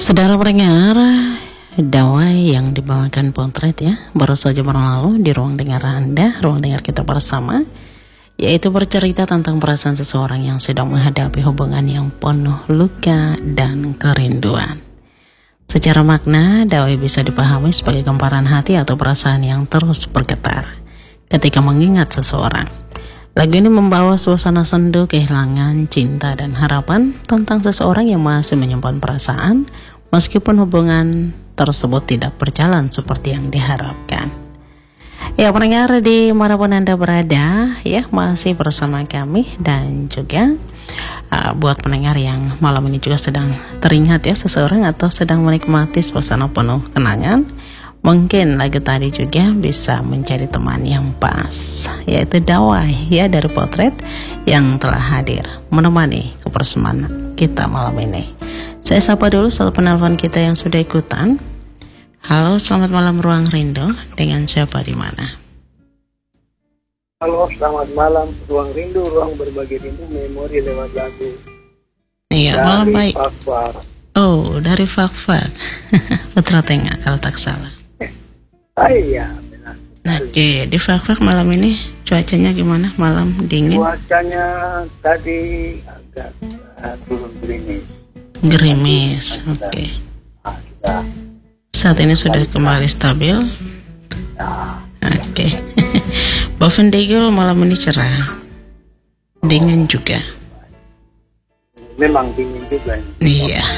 Saudara pendengar, dawai yang dibawakan potret ya baru saja berlalu di ruang dengar Anda, ruang dengar kita bersama, yaitu bercerita tentang perasaan seseorang yang sedang menghadapi hubungan yang penuh luka dan kerinduan. Secara makna, dawai bisa dipahami sebagai gemparan hati atau perasaan yang terus bergetar ketika mengingat seseorang. Lagu ini membawa suasana sendu, kehilangan, cinta, dan harapan tentang seseorang yang masih menyimpan perasaan meskipun hubungan tersebut tidak berjalan seperti yang diharapkan. Ya, pendengar dimanapun Anda berada, ya masih bersama kami dan juga buat pendengar yang malam ini juga sedang teringat ya seseorang atau sedang menikmati suasana penuh kenangan. Mungkin lagu tadi juga bisa menjadi teman yang pas, yaitu dawai ya dari potret yang telah hadir menemani kebersamaan kita malam ini. Saya sapa dulu satu penelpon kita yang sudah ikutan. Halo, selamat malam Ruang Rindu. Dengan siapa di mana? Halo, selamat malam Ruang Rindu, ruang berbagi rindu, memori lewat lagu. Iya, malam baik. Fak-Fak. Oh, dari Fak-Fak. Putra Tengah kalau tak salah. Iya, benar. Oke, di Fak-Fak malam ini cuacanya gimana? Malam dingin? Cuacanya tadi agak turun gerimis. Gerimis, oke. Sudah. Saat ini sudah kembali stabil. Nah, Oke. Boven Degel malam ini cerah. Dingin juga. memang dingin juga ini. Iya.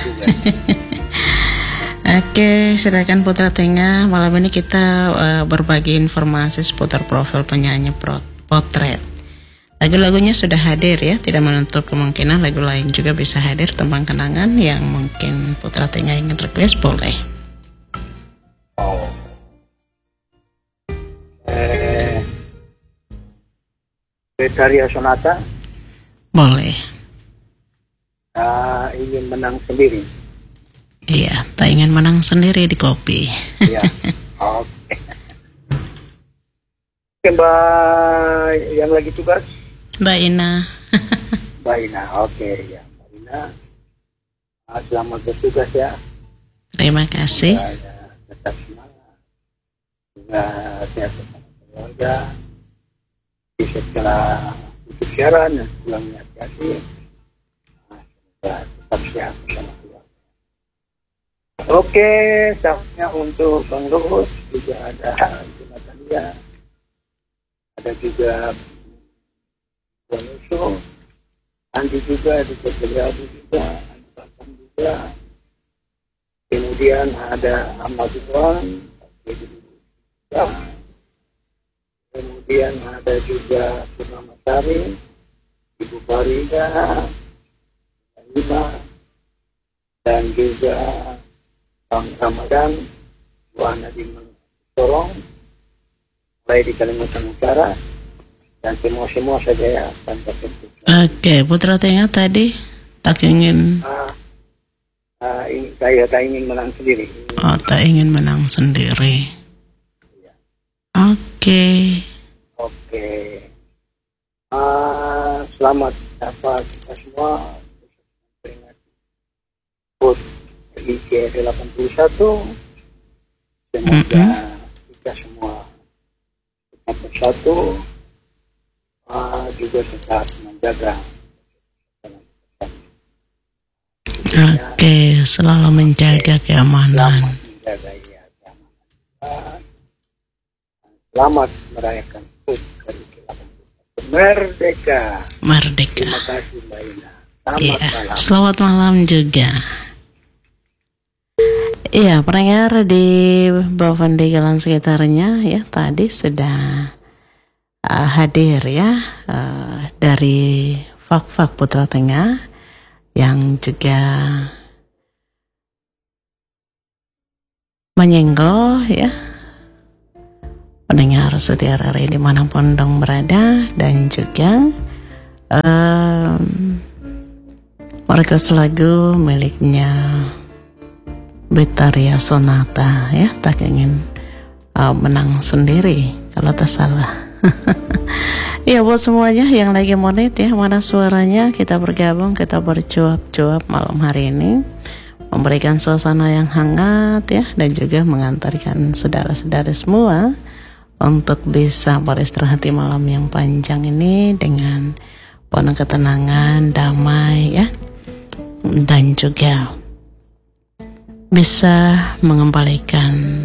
Oke, silakan Putra Tengah. Malam ini kita berbagi informasi seputar profil penyanyi potret. Lagu-lagunya sudah hadir ya, tidak menutup kemungkinan lagu lain juga bisa hadir tentang kenangan yang mungkin Putra Tengah ingin request, boleh. Oh. Betaria Sonata. Boleh. Ingin menang sendiri. Iya, tak ingin menang sendiri di kopi. Iya. Oke. Oke, Mbak yang lagi tugas? Mbak Ina. Mbak Ina, oke ya. Mbak Ina, selamat bertugas ya. Terima kasih. Ya, tetap semangat. Juga sehat bersama keluarga. Setelah ikut siaran, pulangnya hati-hati. Semoga tetap sehat bersama keluarga. Oke, saatnya untuk Bang Ruhut. Juga ada Jonathan dia. Ada juga Bang Yusuf. Andi juga, ada Abu juga, Andi Batam juga. Kemudian ada Ahmad Iwan. Kemudian ada juga Purnama Sari, Ibu Farida, Lima, dan juga Bang Ramadan, Bu Nadim Sorong, mulai di Kalimantan Utara, dan semua saja ya tanpa tentukan. Oke, Putra Tengah tadi tak ingin. Saya tak ingin menang sendiri. Oh, tak ingin menang sendiri. Oke. Selamat dapat kita semua peringati HUT RIG 81. Semoga kita semua tetap bersatu, juga tetap menjaga. Oke, selalu menjaga keamanan. Menjaga ya, keamanan. Selamat merayakan HUT RIG 81. Merdeka. Terima kasih Mbak Ina. Selamat malam. Selamat malam juga. Iya, pendengar di Boven di jalan sekitarnya ya tadi sudah hadir ya dari Fak-Fak Putra Tengah yang juga menyenggol ya pendengar setia RRI dimanapun dong berada, dan juga mereka lagu miliknya Betaria Sonata ya, tak ingin menang sendiri kalau tak salah. Ya, buat semuanya yang lagi monet ya, mana suaranya, kita bergabung, kita bercuap-cuap malam hari ini memberikan suasana yang hangat ya, dan juga mengantarkan saudara-saudara semua untuk bisa beristirahat di malam yang panjang ini dengan penuh ketenangan, damai ya, dan juga bisa mengembalikan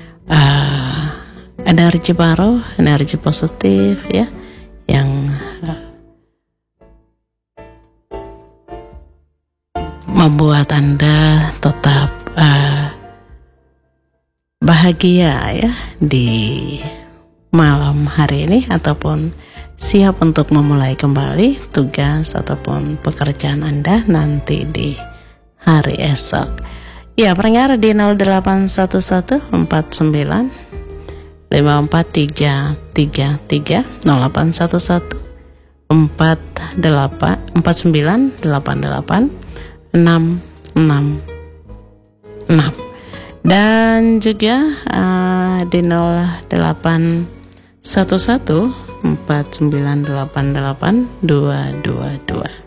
energi baru, energi positif ya, yang membuat Anda tetap bahagia ya di malam hari ini, ataupun siap untuk memulai kembali tugas ataupun pekerjaan Anda nanti di hari esok. Ya, pendengar di 0811495433 08114988 dan juga di 081149882222.